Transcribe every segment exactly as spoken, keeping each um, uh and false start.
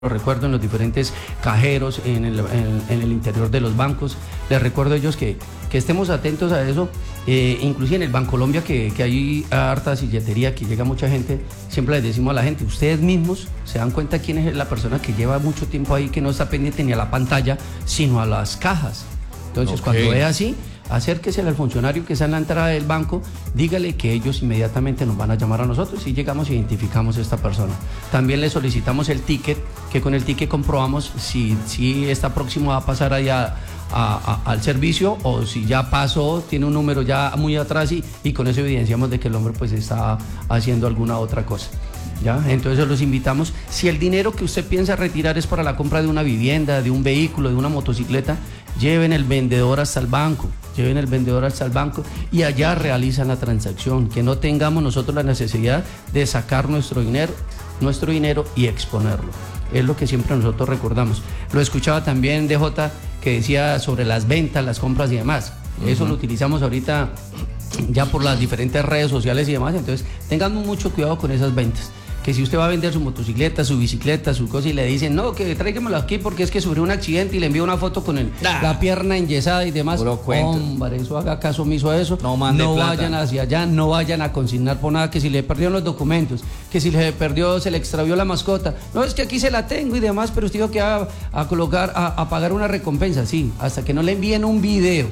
Lo recuerdo en los diferentes cajeros, en el, en, en el interior de los bancos. Les recuerdo a ellos que, que estemos atentos a eso. Eh, inclusive en el Bancolombia, que, que hay harta silletería, que llega mucha gente, siempre les decimos a la gente, ustedes mismos se dan cuenta quién es la persona que lleva mucho tiempo ahí, que no está pendiente ni a la pantalla, sino a las cajas. Entonces, okay, cuando es así, acérquese al funcionario que está en la entrada del banco, dígale que ellos inmediatamente nos van a llamar a nosotros y llegamos e identificamos a esta persona. También le solicitamos el ticket, que con el ticket comprobamos si, si está próximo a pasar allá a, a, al servicio, o si ya pasó, tiene un número ya muy atrás, y, y con eso evidenciamos de que el hombre pues está haciendo alguna otra cosa. ¿Ya? Entonces los invitamos. Si el dinero que usted piensa retirar es para la compra de una vivienda, de un vehículo, de una motocicleta, lleven el vendedor hasta el banco, lleven el vendedor hasta el banco y allá realizan la transacción, que no tengamos nosotros la necesidad de sacar nuestro dinero, nuestro dinero y exponerlo. Es lo que siempre nosotros recordamos. Lo escuchaba también D J, que decía sobre las ventas, las compras y demás. Uh-huh. Eso lo utilizamos ahorita ya por las diferentes redes sociales y demás, entonces tengamos mucho cuidado con esas ventas. Que si usted va a vender su motocicleta, su bicicleta, su cosa, y le dicen, no, que tráigamelo aquí porque es que sufrió un accidente, y le envía una foto con el, ah, la pierna enyesada y demás, hombre, eso haga caso omiso a eso, no, no vayan hacia allá, no vayan a consignar por nada, que si le perdieron los documentos, que si le perdió, se le extravió la mascota, no, es que aquí se la tengo y demás, pero usted dijo que va a, a colocar, a, a pagar una recompensa, sí, hasta que no le envíen un video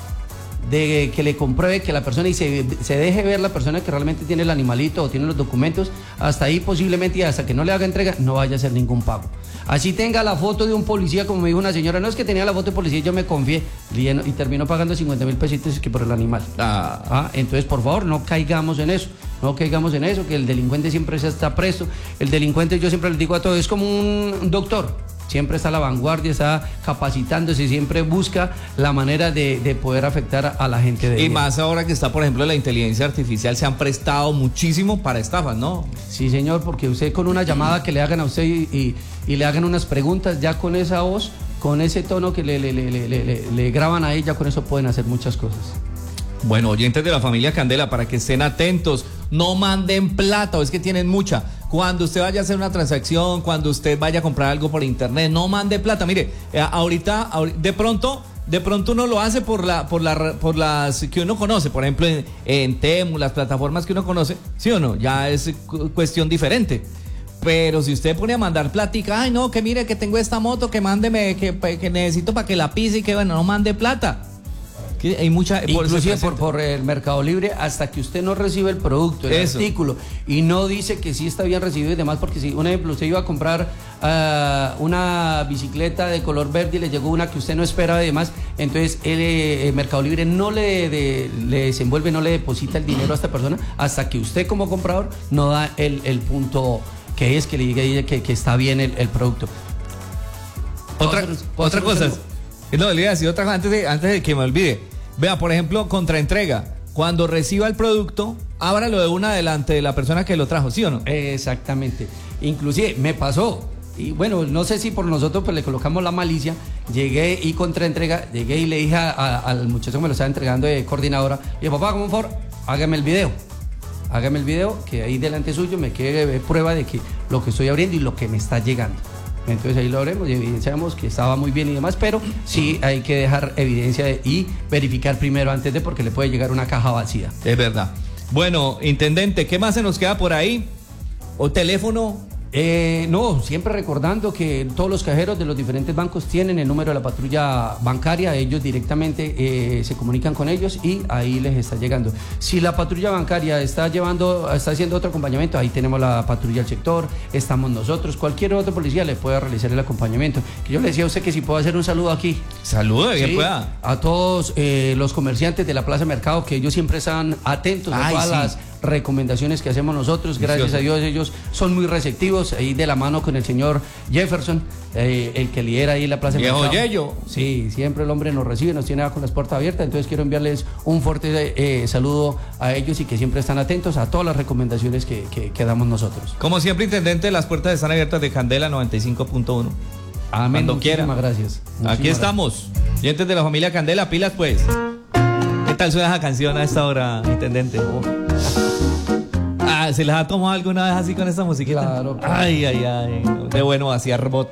de que le compruebe que la persona, y se, se deje ver la persona que realmente tiene el animalito o tiene los documentos, hasta ahí posiblemente, y hasta que no le haga entrega, no vaya a hacer ningún pago. Así tenga la foto de un policía, como me dijo una señora, no, es que tenía la foto de policía y yo me confié, y terminó pagando cincuenta mil pesitos que por el animal. Ah. Ah, entonces, por favor, no caigamos en eso, no caigamos en eso, que el delincuente siempre se está presto. El delincuente, yo siempre les digo a todos, es como un doctor. Siempre está a la vanguardia, está capacitándose, siempre busca la manera de, de poder afectar a, a la gente de Y bien. Más ahora que está, por ejemplo, la inteligencia artificial, se han prestado muchísimo para estafas, ¿no? Sí, señor, porque usted con una llamada que le hagan a usted y, y, y le hagan unas preguntas, ya con esa voz, con ese tono que le, le, le, le, le, le, le graban a ella, con eso pueden hacer muchas cosas. Bueno, oyentes de la familia Candela, para que estén atentos, no manden plata, o es que tienen mucha. Cuando usted vaya a hacer una transacción, cuando usted vaya a comprar algo por internet, no mande plata. Mire, eh, ahorita, de pronto, de pronto uno lo hace por la, por la, por las que uno conoce, por ejemplo, en, en Temu, las plataformas que uno conoce, ¿sí o no? Ya es cu- cuestión diferente. Pero si usted pone a mandar plática, ay no, que mire que tengo esta moto, que mándeme, que, que necesito para que la pise, y que bueno, no mande plata. Hay mucha, inclusive por, por el Mercado Libre, hasta que usted no recibe el producto, el Eso. artículo, y no dice que sí está bien recibido y demás, porque si, un ejemplo, usted iba a comprar uh, una bicicleta de color verde y le llegó una que usted no esperaba y demás, entonces el, el Mercado Libre no le, de, le desenvuelve, no le deposita el dinero a esta persona hasta que usted como comprador no da el, el punto que es, que le diga que, que está bien el, el producto. Otra, otra cosa, no, le iba a decir otra cosa antes de, antes de que me olvide. Vea, por ejemplo, contraentrega. Cuando reciba el producto, ábralo de una delante de la persona que lo trajo, ¿sí o no? Exactamente. Inclusive me pasó. Y bueno, no sé si por nosotros pues le colocamos la malicia. Llegué y contraentrega, llegué y le dije a, a, al muchacho que me lo estaba entregando de coordinadora, y dije, papá, como un favor, hágame el video. Hágame el video, que ahí delante suyo me quede prueba de que lo que estoy abriendo y lo que me está llegando. Entonces ahí lo haremos y evidenciamos que estaba muy bien y demás, pero sí hay que dejar evidencia de, y verificar primero antes de, porque le puede llegar una caja vacía. Es verdad. Bueno, intendente, ¿qué más se nos queda por ahí? ¿O teléfono? Eh, no, siempre recordando que todos los cajeros de los diferentes bancos tienen el número de la patrulla bancaria, ellos directamente eh, se comunican con ellos y ahí les está llegando. Si la patrulla bancaria está llevando, está haciendo otro acompañamiento, ahí tenemos la patrulla del sector, estamos nosotros, cualquier otro policía le puede realizar el acompañamiento. Que yo le decía a usted que si puedo hacer un saludo aquí. Salude, bien sí, pueda. A todos eh, los comerciantes de la Plaza Mercado, que ellos siempre están atentos a todas sí. las recomendaciones que hacemos nosotros, gracias Delicioso. a Dios ellos son muy receptivos, ahí de la mano con el señor Jefferson, eh, el que lidera ahí la Plaza Viejo Yello. Sí, siempre el hombre nos recibe, nos tiene con las puertas abiertas, entonces quiero enviarles un fuerte eh, saludo a ellos y que siempre están atentos a todas las recomendaciones que, que, que damos nosotros. Como siempre, intendente, las puertas están abiertas de Candela noventa y cinco punto uno. Amén, cuando muchísimas quiera. gracias. Muchísimas Aquí estamos, oyentes de la familia Candela, pilas pues. ¿Qué tal suena esa canción a esta hora, intendente? Oh. ¿Se les ha tomado alguna vez así con esta musiquita? Claro, claro. Ay, ay, ay. De bueno, hacía rebota.